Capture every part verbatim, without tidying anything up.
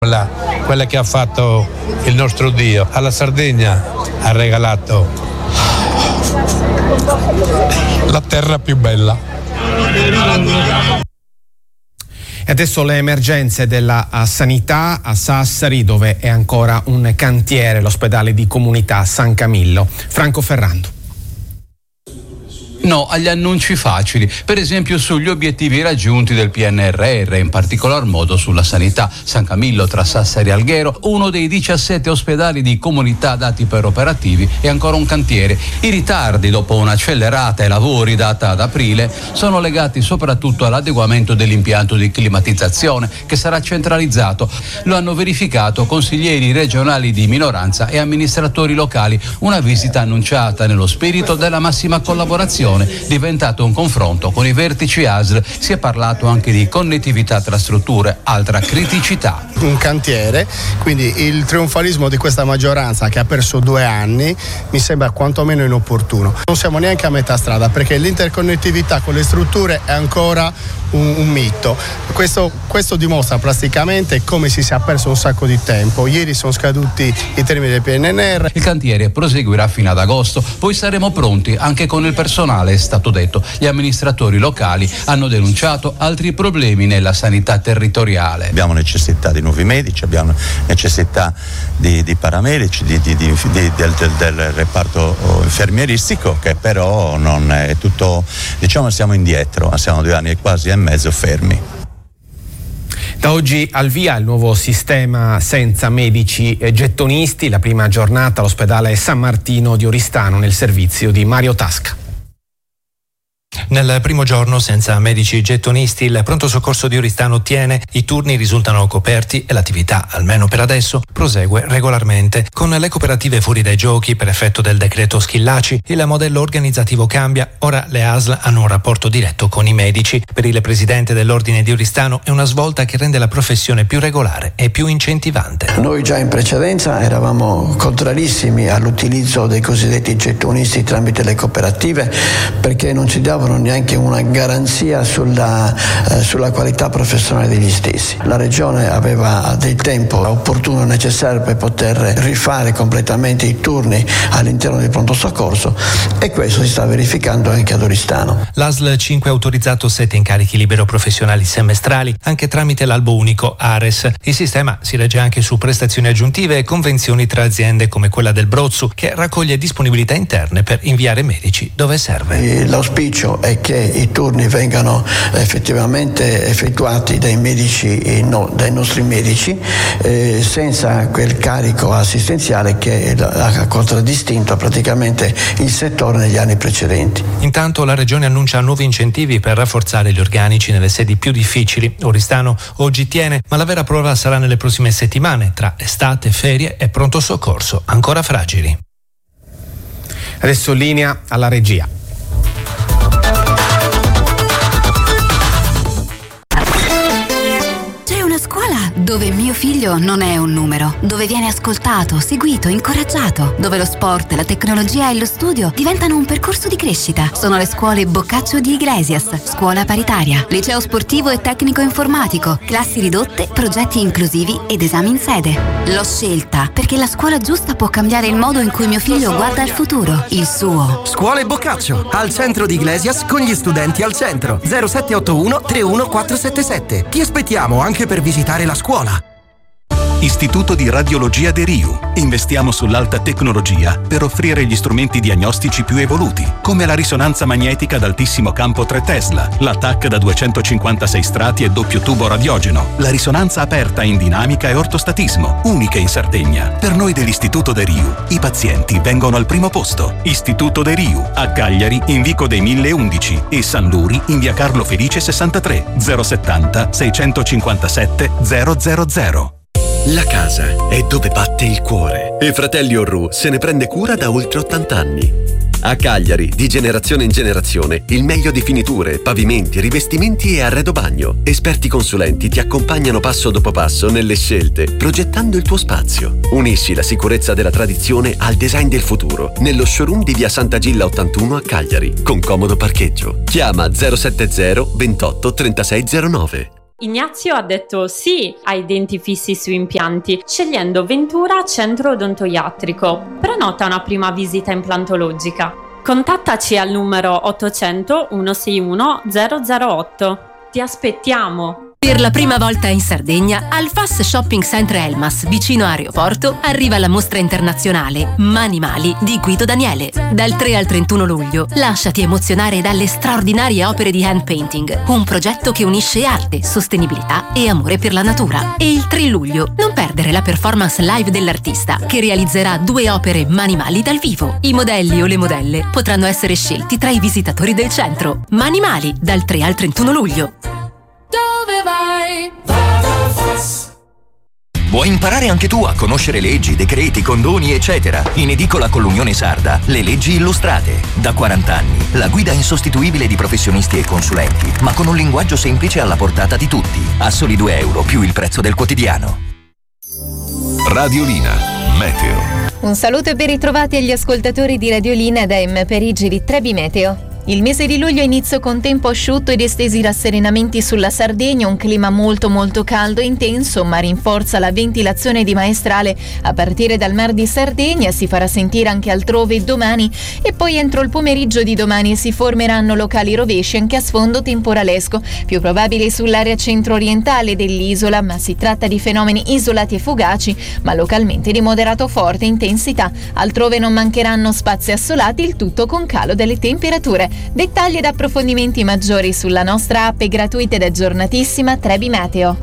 Quella, quella che ha fatto il nostro Dio. Alla Sardegna ha regalato la terra più bella. E adesso le emergenze della sanità a Sassari, dove è ancora un cantiere, l'ospedale di comunità San Camillo. Franco Ferrando. No agli annunci facili, per esempio sugli obiettivi raggiunti del P N R R, in particolar modo sulla sanità. San Camillo tra Sassari e Alghero, uno dei diciassette ospedali di comunità dati per operativi, è ancora un cantiere. I ritardi dopo un'accelerata ai lavori data ad aprile sono legati soprattutto all'adeguamento dell'impianto di climatizzazione, che sarà centralizzato. Lo hanno verificato consiglieri regionali di minoranza e amministratori locali. Una visita annunciata nello spirito della massima collaborazione, diventato un confronto con i vertici A S L. Si è parlato anche di connettività tra strutture, altra criticità. Un cantiere, quindi il trionfalismo di questa maggioranza che ha perso due anni mi sembra quantomeno inopportuno. Non siamo neanche a metà strada, perché l'interconnettività con le strutture è ancora un, un mito. Questo, questo dimostra plasticamente come si sia perso un sacco di tempo. Ieri sono scaduti i termini del P N R R. Il cantiere proseguirà fino ad agosto, poi saremo pronti anche con il personale, è stato detto. Gli amministratori locali hanno denunciato altri problemi nella sanità territoriale. Abbiamo necessità di nuovi medici, abbiamo necessità di, di paramedici, di, di, di, di, del, del, del reparto infermieristico, che però non è tutto, diciamo, siamo indietro, siamo due anni e quasi e mezzo fermi. Da oggi al via il nuovo sistema senza medici e gettonisti, la prima giornata all'ospedale San Martino di Oristano nel servizio di Mario Tasca. Nel primo giorno senza medici gettonisti il pronto soccorso di Oristano ottiene, i turni risultano coperti e l'attività, almeno per adesso, prosegue regolarmente. Con le cooperative fuori dai giochi per effetto del decreto Schillaci, il modello organizzativo cambia, ora le A S L hanno un rapporto diretto con i medici. Per il presidente dell'ordine di Oristano è una svolta che rende la professione più regolare e più incentivante. Noi già in precedenza eravamo contrarissimi all'utilizzo dei cosiddetti gettonisti tramite le cooperative, perché non ci davano neanche una garanzia sulla, eh, sulla qualità professionale degli stessi. La Regione aveva del tempo opportuno e necessario per poter rifare completamente i turni all'interno del pronto soccorso, e questo si sta verificando anche ad Oristano. L'A S L cinque ha autorizzato sette incarichi libero professionali semestrali anche tramite l'albo unico Ares. Il sistema si regge anche su prestazioni aggiuntive e convenzioni tra aziende come quella del Brozzu, che raccoglie disponibilità interne per inviare medici dove serve. L'auspicio è che i turni vengano effettivamente effettuati dai medici, no, dai nostri medici, eh, senza quel carico assistenziale che ha contraddistinto praticamente il settore negli anni precedenti. Intanto la Regione annuncia nuovi incentivi per rafforzare gli organici nelle sedi più difficili. Oristano oggi tiene, ma la vera prova sarà nelle prossime settimane, tra estate, ferie e pronto soccorso ancora fragili. Adesso linea alla regia. Dove mio figlio non è un numero, dove viene ascoltato, seguito, incoraggiato, dove lo sport, la tecnologia e lo studio diventano un percorso di crescita. Sono le scuole Boccaccio di Iglesias, scuola paritaria, liceo sportivo e tecnico informatico, classi ridotte, progetti inclusivi ed esami in sede. L'ho scelta perché la scuola giusta può cambiare il modo in cui mio figlio guarda al futuro, il suo. Scuole Boccaccio, al centro di Iglesias, con gli studenti al centro. zero sette otto uno tre uno quattro sette sette. Ti aspettiamo anche per visitare la scuola. Istituto di Radiologia De Riu. Investiamo sull'alta tecnologia per offrire gli strumenti diagnostici più evoluti, come la risonanza magnetica ad altissimo campo tre Tesla, la T A C da duecentocinquantasei strati e doppio tubo radiogeno, la risonanza aperta in dinamica e ortostatismo, uniche in Sardegna. Per noi dell'Istituto De Riu, i pazienti vengono al primo posto. Istituto De Riu, a Cagliari in Vico dei mille undici e San Luri in via Carlo Felice sessantatré, zero settanta seicentocinquantasette zero zero zero. La casa è dove batte il cuore e Fratelli Orru se ne prende cura da oltre ottanta anni. A Cagliari, di generazione in generazione, il meglio di finiture, pavimenti, rivestimenti e arredo bagno. Esperti consulenti ti accompagnano passo dopo passo nelle scelte, progettando il tuo spazio. Unisci la sicurezza della tradizione al design del futuro, nello showroom di via Sant'Agilla ottantuno a Cagliari, con comodo parcheggio. Chiama zero sette zero ventotto trentasei zero nove. Ignazio ha detto sì ai denti fissi su impianti, scegliendo Ventura Centro Odontoiatrico. Prenota una prima visita implantologica. Contattaci al numero ottocento centosessantuno zero zero otto. Ti aspettiamo! Per la prima volta in Sardegna, al F A S Shopping Center Elmas, vicino a Aeroporto, arriva la mostra internazionale Manimali di Guido Daniele. Dal tre al trentuno luglio, lasciati emozionare dalle straordinarie opere di hand painting, un progetto che unisce arte, sostenibilità e amore per la natura. E il tre luglio, non perdere la performance live dell'artista, che realizzerà due opere Manimali dal vivo. I modelli o le modelle potranno essere scelti tra i visitatori del centro. Manimali, dal tre al trentuno luglio. Dove vai? Vuoi imparare anche tu a conoscere leggi, decreti, condoni, eccetera? In edicola con l'Unione Sarda, le leggi illustrate. Da quaranta anni, la guida insostituibile di professionisti e consulenti, ma con un linguaggio semplice alla portata di tutti. A soli due euro più il prezzo del quotidiano. Radiolina, meteo. Un saluto e ben ritrovati agli ascoltatori di Radiolina da M Perigi di Trebi Meteo. Il mese di luglio inizio con tempo asciutto ed estesi rasserenamenti sulla Sardegna, un clima molto molto caldo e intenso, ma rinforza la ventilazione di maestrale a partire dal Mar di Sardegna, si farà sentire anche altrove domani e poi entro il pomeriggio di domani si formeranno locali rovesci anche a sfondo temporalesco, più probabili sull'area centro-orientale dell'isola, ma si tratta di fenomeni isolati e fugaci, ma localmente di moderato forte intensità. Altrove non mancheranno spazi assolati, il tutto con calo delle temperature. Dettagli ed approfondimenti maggiori sulla nostra app gratuita ed aggiornatissima Trebi Meteo.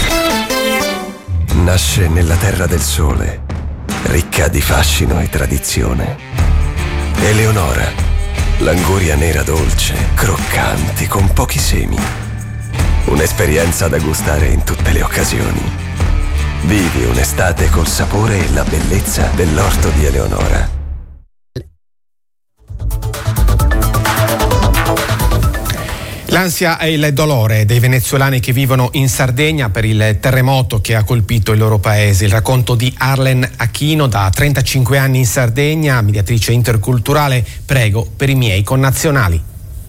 Nasce nella terra del sole, ricca di fascino e tradizione. Eleonora, l'anguria nera dolce, croccante, con pochi semi. Un'esperienza da gustare in tutte le occasioni. Vivi un'estate col sapore e la bellezza dell'orto di Eleonora. L'ansia e il dolore dei venezuelani che vivono in Sardegna per il terremoto che ha colpito il loro paese. Il racconto di Arlen Achino, da trentacinque anni in Sardegna, mediatrice interculturale. Prego per i miei connazionali.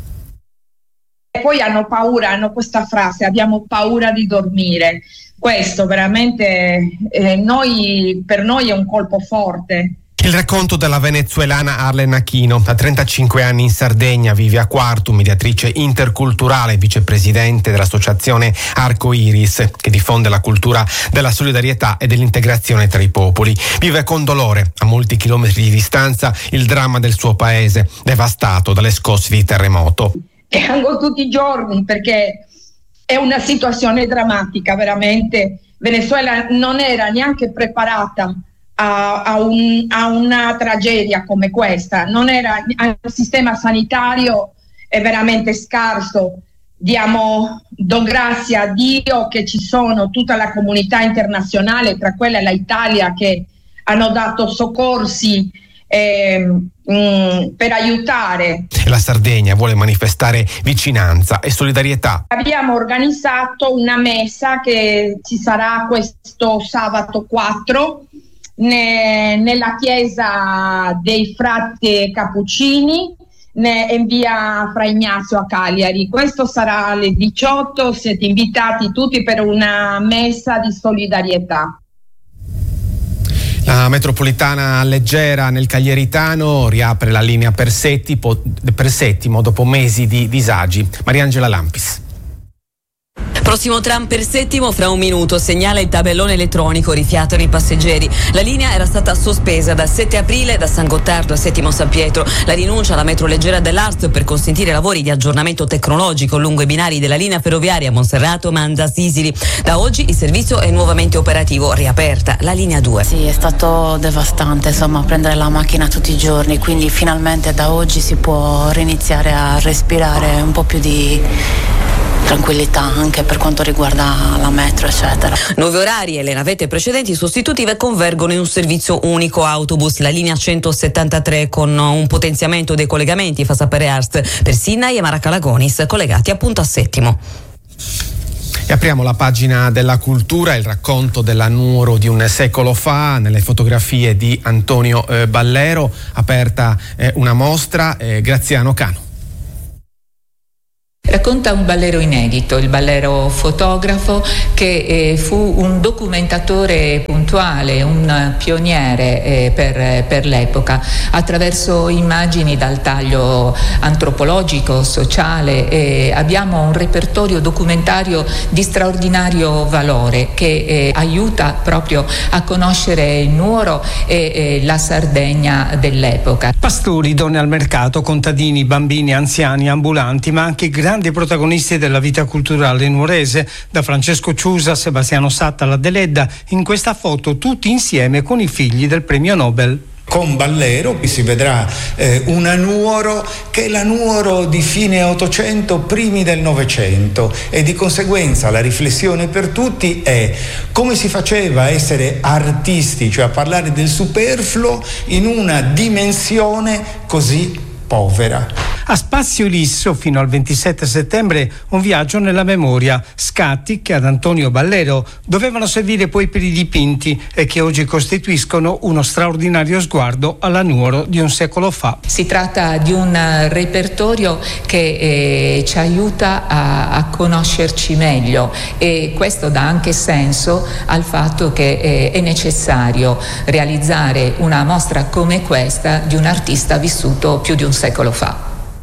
E poi hanno paura, hanno questa frase: abbiamo paura di dormire. Questo veramente eh, noi, per noi è un colpo forte. Il racconto della venezuelana Arlen Achino, da trentacinque anni in Sardegna, vive a Quartu, mediatrice interculturale, vicepresidente dell'associazione Arco Iris, che diffonde la cultura della solidarietà e dell'integrazione tra i popoli. Vive con dolore, a molti chilometri di distanza, il dramma del suo paese, devastato dalle scosse di terremoto. Piango tutti i giorni perché è una situazione drammatica, veramente. Venezuela non era neanche preparata A, a, un, a una tragedia come questa, non era, il sistema sanitario è veramente scarso. Diamo, do grazie a Dio che ci sono tutta la comunità internazionale, tra quella l'Italia, che hanno dato soccorsi eh, mh, per aiutare. La Sardegna vuole manifestare vicinanza e solidarietà. Abbiamo organizzato una messa che ci sarà questo sabato quattro nella chiesa dei frati Cappuccini in via Fra Ignazio a Cagliari. Questo sarà alle diciotto, siete invitati tutti per una messa di solidarietà. La metropolitana leggera nel Caglieritano riapre la linea per Settimo, per Settimo dopo mesi di disagi. Mariangela Lampis. Prossimo tram per Settimo fra un minuto, segnala il tabellone elettronico, rifiatano i passeggeri. La linea era stata sospesa dal sette aprile da San Gottardo a Settimo San Pietro. La rinuncia alla metro leggera dell'Arts per consentire lavori di aggiornamento tecnologico lungo i binari della linea ferroviaria Monserrato-Manda-Sisili. Da oggi il servizio è nuovamente operativo, riaperta la linea due. Sì, è stato devastante, insomma, prendere la macchina tutti i giorni, quindi finalmente da oggi si può riniziare a respirare un po' più di tranquillità anche per quanto riguarda la metro, eccetera. Nuovi orari e le navette precedenti sostitutive convergono in un servizio unico autobus, la linea centosettantatré, con un potenziamento dei collegamenti, fa sapere Arst, per Sinai e Maracalagonis, collegati appunto a Settimo. E apriamo la pagina della cultura, il racconto della Nuoro di un secolo fa, nelle fotografie di Antonio eh, Ballero, aperta eh, una mostra, eh, Graziano Cano. Racconta un ballero inedito, il ballero fotografo, che eh, fu un documentatore puntuale, un pioniere eh, per, per l'epoca, attraverso immagini dal taglio antropologico, sociale. Eh, abbiamo un repertorio documentario di straordinario valore che eh, aiuta proprio a conoscere Nuoro e eh, la Sardegna dell'epoca. Pastori, donne al mercato, contadini, bambini, anziani, ambulanti, ma anche grandi protagonisti della vita culturale nuorese, da Francesco Ciusa a Sebastiano Satta alla Deledda, in questa foto tutti insieme con i figli del premio Nobel. Con Ballero qui si vedrà eh, una Nuoro che è la Nuoro di fine Ottocento, primi del Novecento, e di conseguenza la riflessione per tutti è come si faceva a essere artisti, cioè a parlare del superfluo in una dimensione così povera. A Spazio Lisso fino al ventisette settembre un viaggio nella memoria, scatti che ad Antonio Ballero dovevano servire poi per i dipinti e che oggi costituiscono uno straordinario sguardo alla Nuoro di un secolo fa. Si tratta di un repertorio che eh, ci aiuta a, a conoscerci meglio, e questo dà anche senso al fatto che eh, è necessario realizzare una mostra come questa di un artista vissuto più di un secolo fa.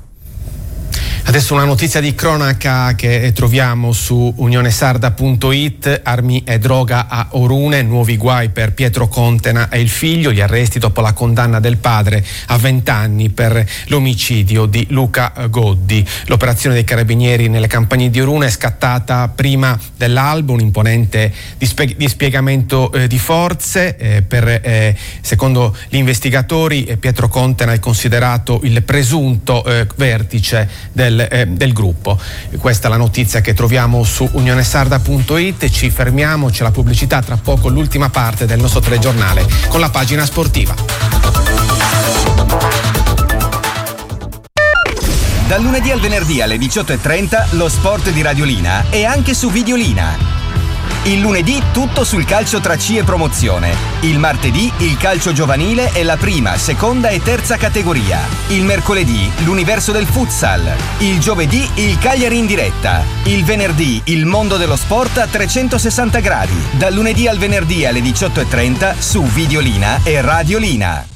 Adesso una notizia di cronaca che troviamo su unionesarda punto it. Armi e droga a Orune, nuovi guai per Pietro Contena e il figlio, gli arresti dopo la condanna del padre a vent'anni per l'omicidio di Luca Goddi. L'operazione dei carabinieri nelle campagne di Orune è scattata prima dell'albo, un imponente dispie- dispiegamento eh, di forze. Eh, per, eh, secondo gli investigatori eh, Pietro Contena è considerato il presunto eh, vertice del Eh, del gruppo. Questa è la notizia che troviamo su unionesarda punto it. Ci fermiamo, c'è la pubblicità, tra poco l'ultima parte del nostro telegiornale con la pagina sportiva. Dal lunedì al venerdì alle diciotto e trenta lo sport di Radiolina e anche su Videolina. Il lunedì tutto sul calcio tra C e promozione. Il martedì il calcio giovanile e la prima, seconda e terza categoria. Il mercoledì l'universo del futsal. Il giovedì il Cagliari in diretta. Il venerdì il mondo dello sport a trecentosessanta gradi. Dal lunedì al venerdì alle diciotto e trenta su Videolina e Radiolina.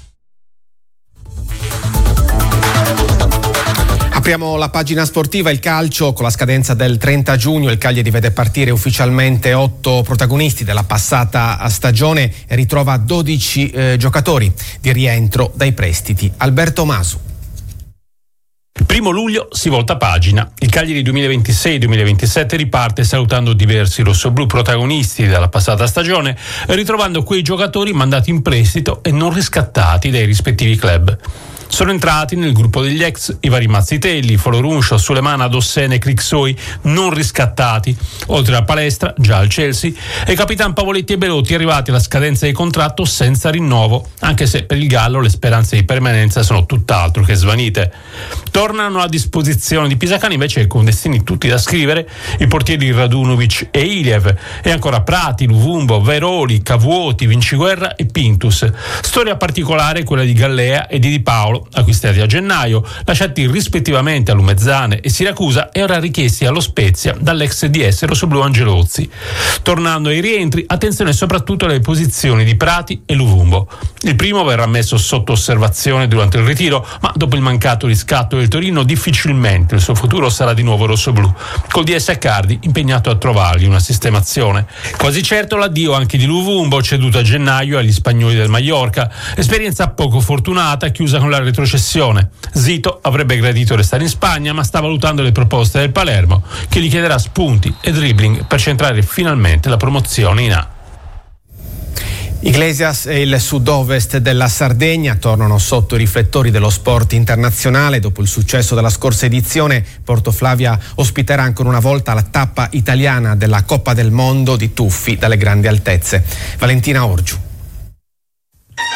Apriamo la pagina sportiva, il calcio. Con la scadenza del trenta giugno il Cagliari vede partire ufficialmente otto protagonisti della passata stagione e ritrova dodici eh, giocatori di rientro dai prestiti. Alberto Masu. Il primo luglio si volta pagina. Il Cagliari duemilaventisei duemilaventisette riparte salutando diversi rossoblù protagonisti della passata stagione e ritrovando quei giocatori mandati in prestito e non riscattati dai rispettivi club. Sono entrati nel gruppo degli ex i vari Mazzitelli, Foloruncio, Sulemana, Dossene e Crixoi non riscattati, oltre alla palestra, già al Chelsea, e Capitan Pavoletti e Belotti arrivati alla scadenza di contratto senza rinnovo, anche se per il Gallo le speranze di permanenza sono tutt'altro che svanite. Tornano a disposizione di Pisacane invece con destini tutti da scrivere i portieri Radunovic e Iliev, e ancora Prati, Luvumbo, Veroli, Cavuoti, Vinciguerra e Pintus. Storia particolare quella di Gallea e di Di Paolo, acquistati a gennaio, lasciati rispettivamente a Lumezzane e Siracusa e ora richiesti allo Spezia dall'ex D S rossoblù Angelozzi. Tornando ai rientri, attenzione soprattutto alle posizioni di Prati e Luvumbo. Il primo verrà messo sotto osservazione durante il ritiro, ma dopo il mancato riscatto del Torino difficilmente il suo futuro sarà di nuovo rossoblù, col D S Accardi impegnato a trovargli una sistemazione. Quasi certo l'addio anche di Luvumbo, ceduto a gennaio agli spagnoli del Mallorca, esperienza poco fortunata chiusa con la retrocessione. Zito avrebbe gradito restare in Spagna, ma sta valutando le proposte del Palermo, che gli chiederà spunti e dribbling per centrare finalmente la promozione in A. Iglesias e il sud-ovest della Sardegna tornano sotto i riflettori dello sport internazionale. Dopo il successo della scorsa edizione, Porto Flavia ospiterà ancora una volta la tappa italiana della Coppa del Mondo di tuffi dalle grandi altezze. Valentina Orgiu.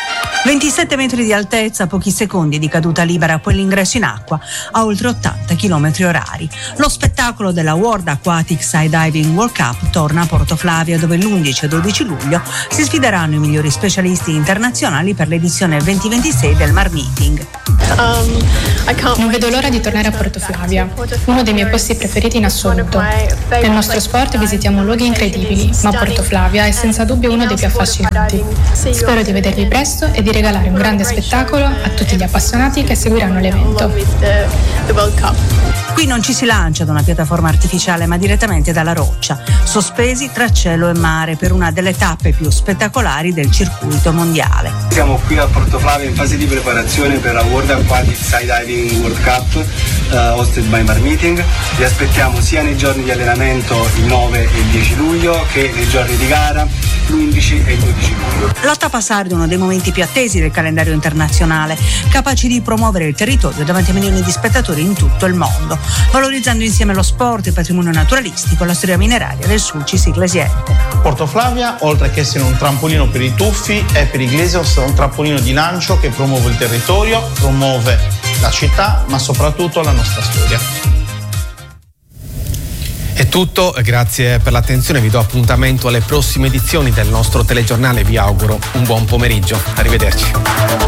ventisette metri di altezza, pochi secondi di caduta libera, poi l'ingresso in acqua a oltre ottanta chilometri orari. Lo spettacolo della World Aquatic Skydiving World Cup torna a Portoflavia, dove l'undici e dodici luglio si sfideranno i migliori specialisti internazionali per l'edizione duemilaventisei del Mar Meeting. Non vedo l'ora di tornare a Portoflavia, uno dei miei posti preferiti in assoluto. Nel nostro sport visitiamo luoghi incredibili, ma Portoflavia è senza dubbio uno dei più affascinanti. Spero di vedervi presto e di regalare un grande spettacolo a tutti gli appassionati che seguiranno l'evento. Qui non ci si lancia da una piattaforma artificiale, ma direttamente dalla roccia, sospesi tra cielo e mare per una delle tappe più spettacolari del circuito mondiale. Siamo qui a Portoflavia in fase di preparazione per la World Aquatic Skydiving World Cup uh, hosted by Mar Meeting. Vi aspettiamo sia nei giorni di allenamento il nove e il dieci luglio che nei giorni di gara l'undici e il dodici luglio. La tappa sarda è uno dei momenti più attesi del calendario internazionale, capaci di promuovere il territorio davanti a milioni di spettatori in tutto il mondo, valorizzando insieme lo sport, il patrimonio naturalistico, la storia mineraria del Sulcis Iglesiente. Portoflavia, oltre che essere un trampolino per i tuffi, è per Iglesias un trampolino di lancio che promuove il territorio, promuove la città, ma soprattutto la nostra storia. È tutto, grazie per l'attenzione, vi do appuntamento alle prossime edizioni del nostro telegiornale, vi auguro un buon pomeriggio, arrivederci.